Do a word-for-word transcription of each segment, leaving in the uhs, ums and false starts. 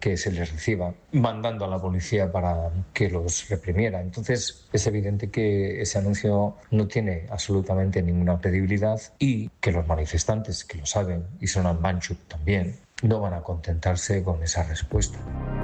que se les reciba, mandando a la policía para que los reprimiera. Entonces es evidente que ese anuncio no tiene absolutamente ninguna credibilidad y que los manifestantes, que lo saben y son al Manchuk también, no van a contentarse con esa respuesta.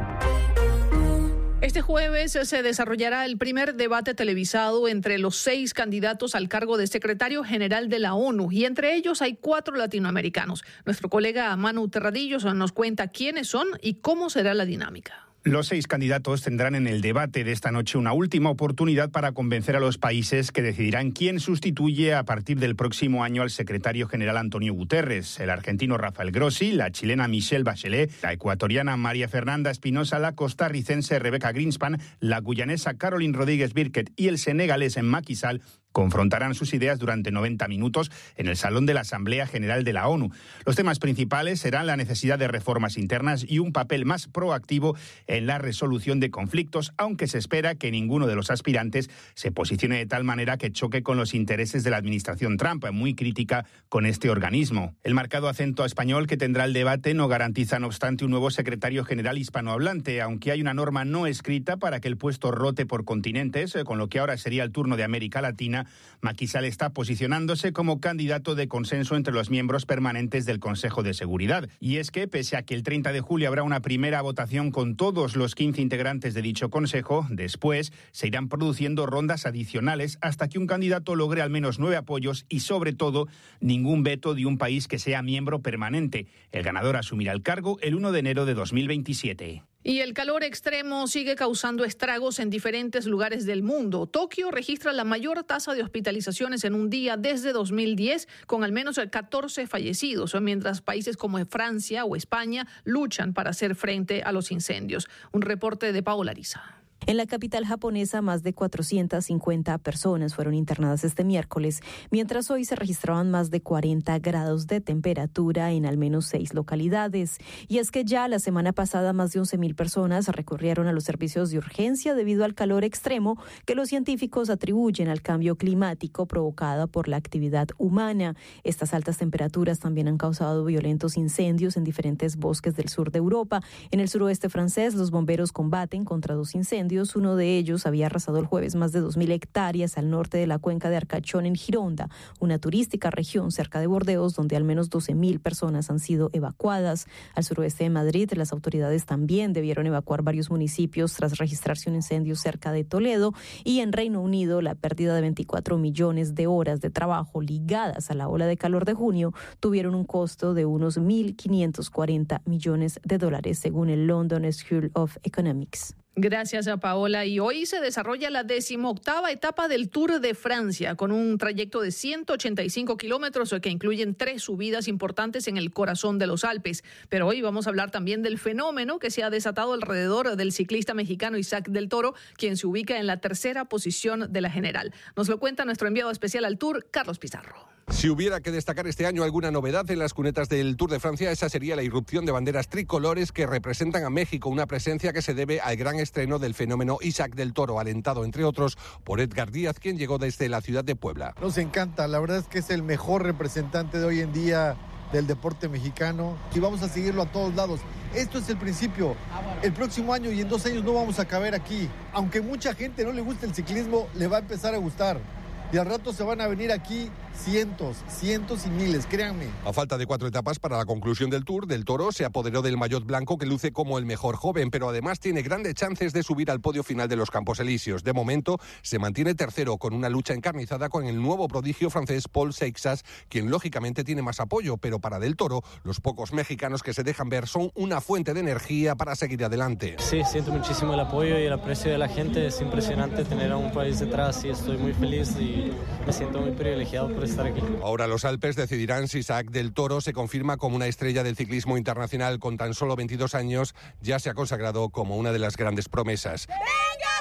Este jueves se desarrollará el primer debate televisado entre los seis candidatos al cargo de secretario general de la ONU y entre ellos hay cuatro latinoamericanos. Nuestro colega Manu Terradillos nos cuenta quiénes son y cómo será la dinámica. Los seis candidatos tendrán en el debate de esta noche una última oportunidad para convencer a los países que decidirán quién sustituye a partir del próximo año al secretario general Antonio Guterres, el argentino Rafael Grossi, la chilena Michelle Bachelet, la ecuatoriana María Fernanda Espinosa, la costarricense Rebecca Greenspan, la guyanesa Caroline Rodríguez Birket y el senegalés Macky Sall confrontarán sus ideas durante noventa minutos en el Salón de la Asamblea General de la ONU. Los temas principales serán la necesidad de reformas internas y un papel más proactivo en la resolución de conflictos, aunque se espera que ninguno de los aspirantes se posicione de tal manera que choque con los intereses de la administración Trump, muy crítica con este organismo. El marcado acento español que tendrá el debate no garantiza, no obstante, un nuevo secretario general hispanohablante, aunque hay una norma no escrita para que el puesto rote por continentes, con lo que ahora sería el turno de América Latina. Macky Sall está posicionándose como candidato de consenso entre los miembros permanentes del Consejo de Seguridad. Y es que, pese a que el treinta de julio habrá una primera votación con todos los quince integrantes de dicho Consejo, después se irán produciendo rondas adicionales hasta que un candidato logre al menos nueve apoyos y, sobre todo, ningún veto de un país que sea miembro permanente. El ganador asumirá el cargo el primero de enero de dos mil veintisiete. Y el calor extremo sigue causando estragos en diferentes lugares del mundo. Tokio registra la mayor tasa de hospitalizaciones en un día desde dos mil diez, con al menos catorce fallecidos, mientras países como Francia o España luchan para hacer frente a los incendios. Un reporte de Paola Ariza. En la capital japonesa, más de cuatrocientas cincuenta personas fueron internadas este miércoles, mientras hoy se registraban más de cuarenta grados de temperatura en al menos seis localidades. Y es que ya la semana pasada más de once mil personas recurrieron a los servicios de urgencia debido al calor extremo que los científicos atribuyen al cambio climático provocado por la actividad humana. Estas altas temperaturas también han causado violentos incendios en diferentes bosques del sur de Europa. En el suroeste francés, los bomberos combaten contra dos incendios. Uno de ellos había arrasado el jueves más de dos mil hectáreas al norte de la cuenca de Arcachón en Gironda, una turística región cerca de Bordeos donde al menos doce mil personas han sido evacuadas. Al suroeste de Madrid, las autoridades también debieron evacuar varios municipios tras registrarse un incendio cerca de Toledo. Y en Reino Unido, la pérdida de veinticuatro millones de horas de trabajo ligadas a la ola de calor de junio tuvieron un costo de unos mil quinientos cuarenta millones de dólares, según el London School of Economics. Gracias a Paola. Y hoy se desarrolla la decimoctava etapa del Tour de Francia, con un trayecto de ciento ochenta y cinco kilómetros que incluyen tres subidas importantes en el corazón de los Alpes. Pero hoy vamos a hablar también del fenómeno que se ha desatado alrededor del ciclista mexicano Isaac del Toro, quien se ubica en la tercera posición de la general. Nos lo cuenta nuestro enviado especial al Tour, Carlos Pizarro. Si hubiera que destacar este año alguna novedad en las cunetas del Tour de Francia, esa sería la irrupción de banderas tricolores que representan a México, una presencia que se debe al gran estreno del fenómeno Isaac del Toro, alentado entre otros por Edgar Díaz, quien llegó desde la ciudad de Puebla. Nos encanta, la verdad es que es el mejor representante de hoy en día del deporte mexicano y vamos a seguirlo a todos lados. Esto es el principio. El próximo año y en dos años no vamos a caber aquí. Aunque mucha gente no le guste el ciclismo, le va a empezar a gustar. Y al rato se van a venir aquí cientos, cientos y miles, créanme. A falta de cuatro etapas para la conclusión del Tour, Del Toro se apoderó del maillot blanco que luce como el mejor joven, pero además tiene grandes chances de subir al podio final de los Campos Elíseos. De momento se mantiene tercero con una lucha encarnizada con el nuevo prodigio francés Paul Seixas, quien lógicamente tiene más apoyo, pero para Del Toro los pocos mexicanos que se dejan ver son una fuente de energía para seguir adelante. Sí, siento muchísimo el apoyo y el aprecio de la gente, es impresionante tener a un país detrás y estoy muy feliz y me siento muy privilegiado por estar aquí. Ahora los Alpes decidirán si Isaac del Toro se confirma como una estrella del ciclismo internacional. Con tan solo veintidós años ya se ha consagrado como una de las grandes promesas. ¡Venga,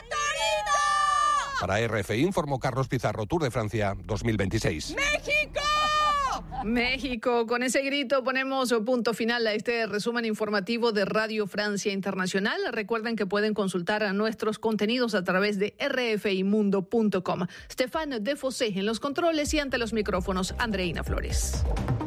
Torito! Para R F I informó Carlos Pizarro, Tour de Francia dos mil veintiséis. ¡México! México, con ese grito ponemos punto final a este resumen informativo de Radio Francia Internacional. Recuerden que pueden consultar a nuestros contenidos a través de r f i mundo punto com. Stéphane Defosé en los controles y ante los micrófonos, Andreina Flores.